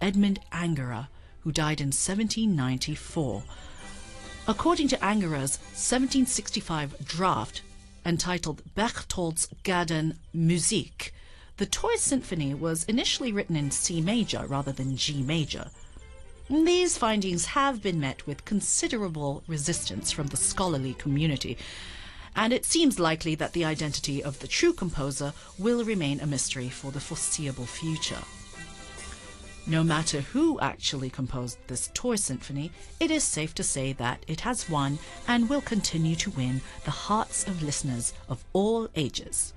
Edmund Angera, who died in 1794. According to Angera's 1765 draft, entitled Berchtolds Gaden Musik, the Toy Symphony was initially written in C major rather than G major. These findings have been met with considerable resistance from the scholarly community, and it seems likely that the identity of the true composer will remain a mystery for the foreseeable future. No matter who actually composed this Toy Symphony, it is safe to say that it has won and will continue to win the hearts of listeners of all ages.